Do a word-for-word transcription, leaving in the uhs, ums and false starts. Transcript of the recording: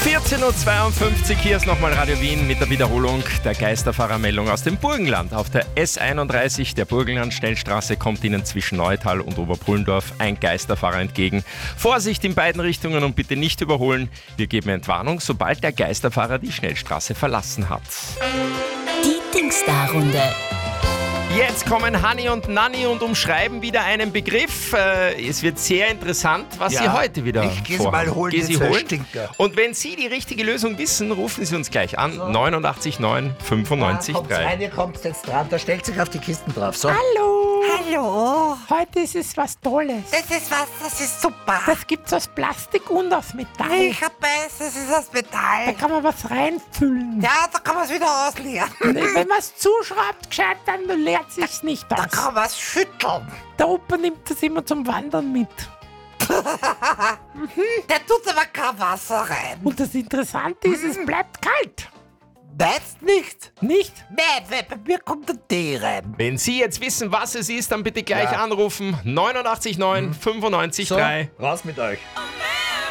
vierzehn Uhr zweiundfünfzig, hier ist nochmal Radio Wien mit der Wiederholung der Geisterfahrermeldung aus dem Burgenland. Auf der S einunddreißig der Burgenland-Schnellstraße kommt Ihnen zwischen Neutal und Oberpullendorf ein Geisterfahrer entgegen. Vorsicht in beiden Richtungen und bitte nicht überholen. Wir geben Entwarnung, sobald der Geisterfahrer die Schnellstraße verlassen hat. Die Dingsda-Runde. Jetzt kommen Hanni und Nanni und umschreiben wieder einen Begriff. Äh, Es wird sehr interessant, was Ja, Sie heute wieder ich geh sie vorhaben. mal holen, Geh die sie zwei holen. Stinker. Und wenn Sie die richtige Lösung wissen, rufen Sie uns gleich an. neunundachtzig neun fünfundneunzig Kommt drei. rein, ihr kommt jetzt dran, da stellt sich auf die Kisten drauf. So. Hallo! Hallo, Heute ist es was Tolles. das ist was, das ist super. Das gibt's aus Plastik und aus Metall. Ich hab es, das ist aus Da Metall. kann man was reinfüllen. Ja, da kann man es wieder ausleeren. Wenn man es zuschraubt, gescheit, dann leert sich's nicht Da aus. kann man es schütteln. Der Opa nimmt das immer zum Wandern mit. Der tut aber kein Wasser rein. Und das Interessante ist, es bleibt kalt. Meinst nicht? Nicht? Nein, weil bei mir kommt der Tee rein. Wenn Sie jetzt wissen, was es ist, dann bitte gleich Ja. anrufen. neunundachtzig neun fünfundneunzig So, drei. raus mit euch.